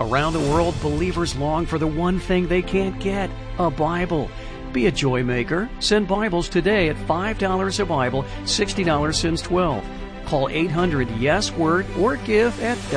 Around the world, believers long for the one thing they can't get, a Bible. Be a joy maker. Send Bibles today at $5 a Bible, $60 since 12. Call 800-YES-WORD or give at